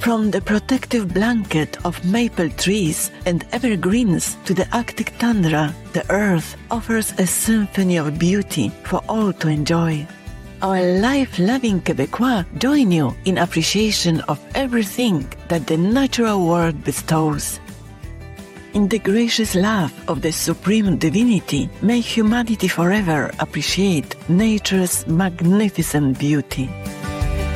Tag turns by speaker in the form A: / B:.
A: From the protective blanket of maple trees and evergreens to the Arctic tundra, the earth offers a symphony of beauty for all to enjoy. Our life-loving Québécois join you in appreciation of everything that the natural world bestows. In the gracious love of the Supreme Divinity, may humanity forever appreciate nature's magnificent beauty.